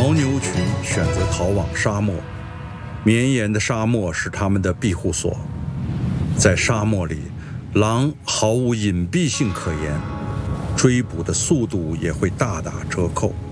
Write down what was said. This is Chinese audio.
牦牛群选择逃往沙漠，绵延的沙漠是它们的庇护所。在沙漠里，狼毫无隐蔽性可言，追捕的速度也会大打折扣。